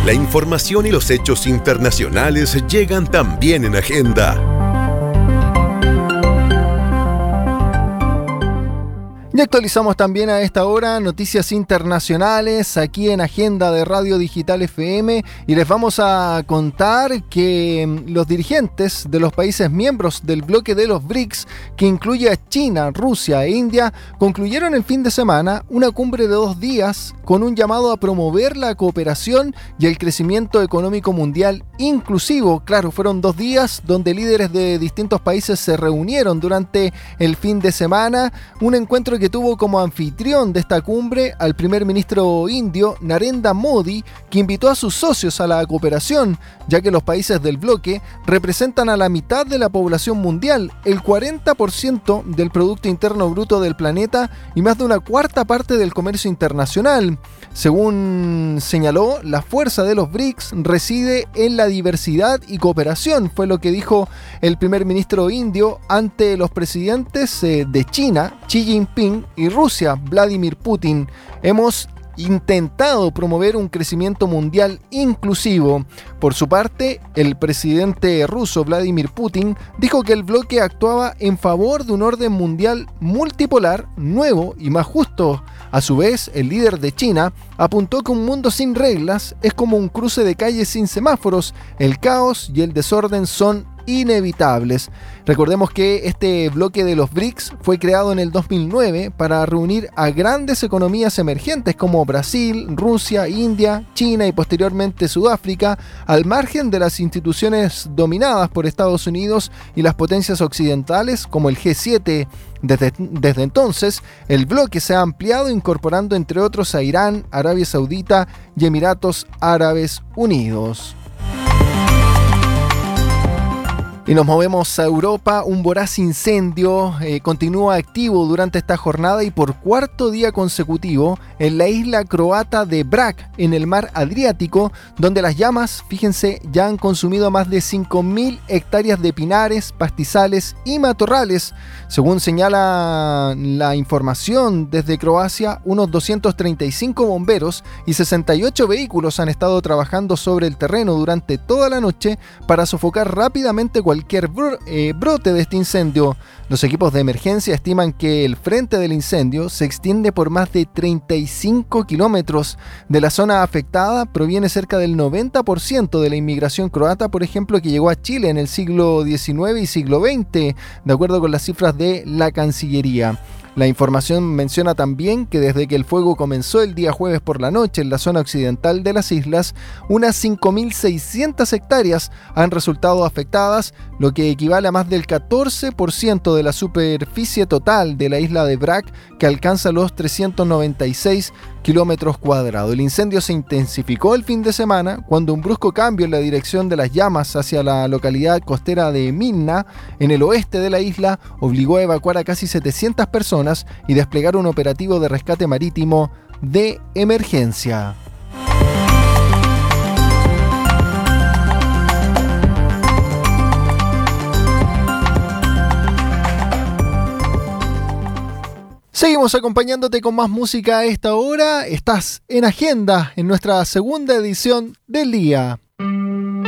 La información y los hechos internacionales llegan también en Agenda. Y actualizamos también a esta hora noticias internacionales aquí en Agenda de Radio Digital FM y les vamos a contar que los dirigentes de los países miembros del bloque de los BRICS, que incluye a China, Rusia e India, concluyeron el fin de semana una cumbre de 2 días con un llamado a promover la cooperación y el crecimiento económico mundial inclusivo. Claro, fueron 2 días donde líderes de distintos países se reunieron durante el fin de semana, un encuentro que tuvo como anfitrión de esta cumbre al primer ministro indio Narendra Modi, que invitó a sus socios a la cooperación, ya que los países del bloque representan a la mitad de la población mundial, el 40% del Producto Interno Bruto del planeta y más de una cuarta parte del comercio internacional. Según señaló, la fuerza de los BRICS reside en la diversidad y cooperación, fue lo que dijo el primer ministro indio ante los presidentes de China, Xi Jinping, y Rusia, Vladimir Putin. Hemos intentado promover un crecimiento mundial inclusivo. Por su parte, el presidente ruso Vladimir Putin dijo que el bloque actuaba en favor de un orden mundial multipolar, nuevo y más justo. A su vez, el líder de China apuntó que un mundo sin reglas es como un cruce de calles sin semáforos. El caos y el desorden son inevitables. Recordemos que este bloque de los BRICS fue creado en el 2009 para reunir a grandes economías emergentes como Brasil, Rusia, India, China y posteriormente Sudáfrica, al margen de las instituciones dominadas por Estados Unidos y las potencias occidentales como el G7. Desde entonces, el bloque se ha ampliado incorporando entre otros a Irán, Arabia Saudita y Emiratos Árabes Unidos. Y nos movemos a Europa. Un voraz incendio continúa activo durante esta jornada y por 4º día consecutivo en la isla croata de Brač, en el mar Adriático, donde las llamas, fíjense, ya han consumido más de 5.000 hectáreas de pinares, pastizales y matorrales. Según señala la información desde Croacia, unos 235 bomberos y 68 vehículos han estado trabajando sobre el terreno durante toda la noche para sofocar rápidamente cualquier brote de este incendio. Los equipos de emergencia estiman que el frente del incendio se extiende por más de 35 kilómetros. De la zona afectada proviene cerca del 90% de la inmigración croata, por ejemplo, que llegó a Chile en el siglo XIX y siglo XX, de acuerdo con las cifras de la Cancillería. La información menciona también que desde que el fuego comenzó el día jueves por la noche en la zona occidental de las islas, unas 5.600 hectáreas han resultado afectadas, lo que equivale a más del 14% de la superficie total de la isla de Brač, que alcanza los 396 kilómetros cuadrados. El incendio se intensificó el fin de semana cuando un brusco cambio en la dirección de las llamas hacia la localidad costera de Milna, en el oeste de la isla, obligó a evacuar a casi 700 personas y desplegar un operativo de rescate marítimo de emergencia. Seguimos acompañándote con más música a esta hora. Estás en Agenda, en nuestra segunda edición del día.